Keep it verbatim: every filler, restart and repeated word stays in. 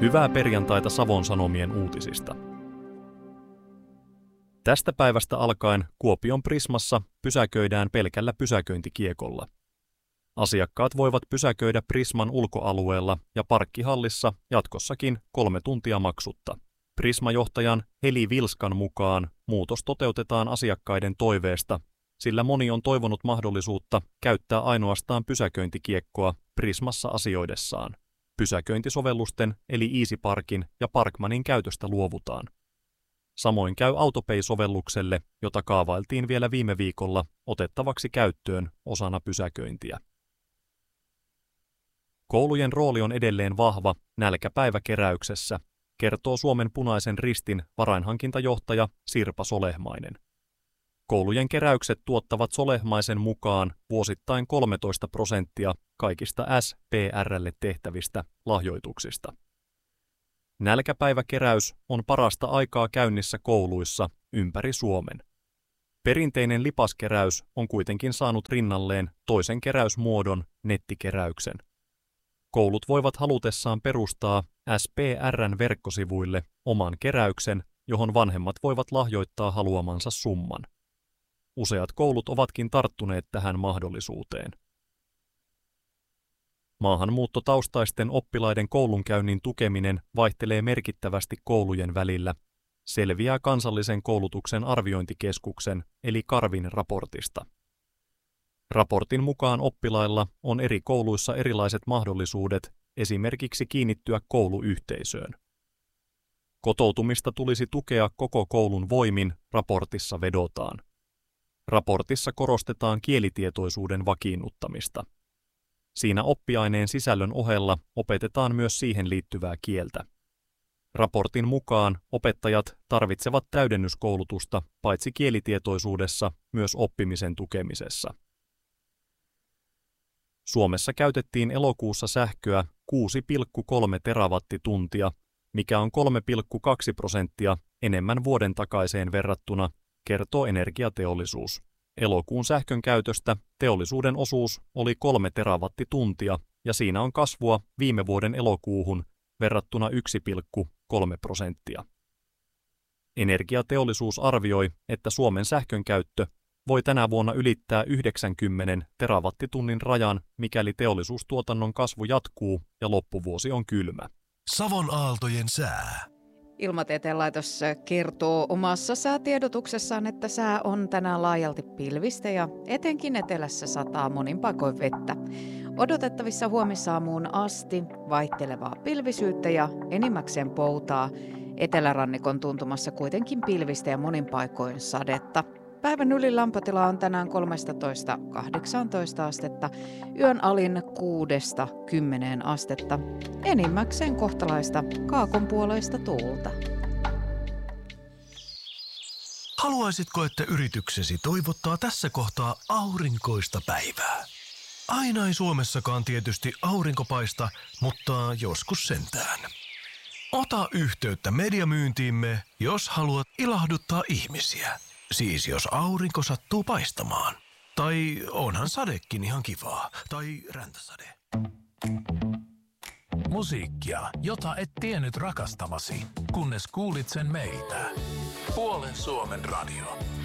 Hyvää perjantaita Savon Sanomien uutisista. Tästä päivästä alkaen Kuopion Prismassa pysäköidään pelkällä pysäköintikiekolla. Asiakkaat voivat pysäköidä Prisman ulkoalueella ja parkkihallissa jatkossakin kolme tuntia maksutta. Prisma-johtajan Heli Vilskan mukaan muutos toteutetaan asiakkaiden toiveesta, sillä moni on toivonut mahdollisuutta käyttää ainoastaan pysäköintikiekkoa Prismassa asioidessaan. Pysäköintisovellusten eli EasyParkin ja Parkmanin käytöstä luovutaan. Samoin käy Autopay-sovellukselle, jota kaavailtiin vielä viime viikolla otettavaksi käyttöön osana pysäköintiä. Koulujen rooli on edelleen vahva nälkäpäiväkeräyksessä, kertoo Suomen Punaisen Ristin varainhankintajohtaja Sirpa Solehmainen. Koulujen keräykset tuottavat Solehmaisen mukaan vuosittain kolmetoista prosenttia kaikista S P R:lle tehtävistä lahjoituksista. Nälkäpäiväkeräys on parasta aikaa käynnissä kouluissa ympäri Suomen. Perinteinen lipaskeräys on kuitenkin saanut rinnalleen toisen keräysmuodon, nettikeräyksen. Koulut voivat halutessaan perustaa S P R:n verkkosivuille oman keräyksen, johon vanhemmat voivat lahjoittaa haluamansa summan. Useat koulut ovatkin tarttuneet tähän mahdollisuuteen. Maahanmuuttotaustaisten oppilaiden koulunkäynnin tukeminen vaihtelee merkittävästi koulujen välillä, selviää Kansallisen koulutuksen arviointikeskuksen eli Karvin raportista. Raportin mukaan oppilailla on eri kouluissa erilaiset mahdollisuudet esimerkiksi kiinnittyä kouluyhteisöön. Kotoutumista tulisi tukea koko koulun voimin, raportissa vedotaan. Raportissa korostetaan kielitietoisuuden vakiinnuttamista. Siinä oppiaineen sisällön ohella opetetaan myös siihen liittyvää kieltä. Raportin mukaan opettajat tarvitsevat täydennyskoulutusta paitsi kielitietoisuudessa myös oppimisen tukemisessa. Suomessa käytettiin elokuussa sähköä kuusi pilkku kolme terawattituntia, mikä on kolme pilkku kaksi prosenttia enemmän vuoden takaiseen verrattuna, kertoo Energiateollisuus. Elokuun sähkön käytöstä teollisuuden osuus oli kolme terawattituntia ja siinä on kasvua viime vuoden elokuuhun verrattuna yksi pilkku kolme prosenttia. Energiateollisuus arvioi, että Suomen sähkön käyttö voi tänä vuonna ylittää yhdeksänkymmentä terawattitunnin rajan, mikäli teollisuustuotannon kasvu jatkuu ja loppuvuosi on kylmä. Savon aaltojen sää. Ilmatieteen laitos kertoo omassa säätiedotuksessaan, että sää on tänään laajalti pilvistä ja etenkin etelässä sataa monin paikoin vettä. Odotettavissa huomisaamuun asti vaihtelevaa pilvisyyttä ja enimmäkseen poutaa. Etelärannikon tuntumassa kuitenkin pilvistä ja monin paikoin sadetta. Päivän ylin lämpötila on tänään kolmetoista kahdeksantoista astetta, yön alin kuudesta kymmeneen astetta, enimmäkseen kohtalaista kaakonpuoleista tuulta. Haluaisitko, että yrityksesi toivottaa tässä kohtaa aurinkoista päivää? Aina ei Suomessakaan tietysti aurinko paista, mutta joskus sentään. Ota yhteyttä mediamyyntiimme, jos haluat ilahduttaa ihmisiä. Siis jos aurinko sattuu paistamaan. Tai onhan sadekin ihan kivaa. Tai räntäsade. Musiikkia, jota et tiennyt rakastavasi, kunnes kuulit sen meiltä. Puolen Suomen radio.